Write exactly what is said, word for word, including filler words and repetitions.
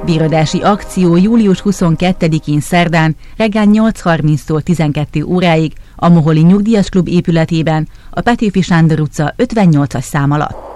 Bíradási akció július huszonkettedikén szerdán reggel nyolc harminctól tizenkettő óráig a Moholi Nyugdíjas Klub épületében, a Petőfi Sándor utca ötvennyolcas szám alatt.